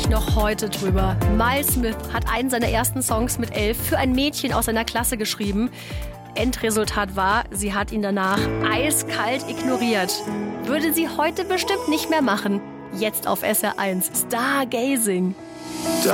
ich noch heute drüber. Miles Smith hat einen seiner ersten Songs mit 11 für ein Mädchen aus seiner Klasse geschrieben. Endresultat war, sie hat ihn danach eiskalt ignoriert. Würde sie heute bestimmt nicht mehr machen. Jetzt auf SR1 Stargazing.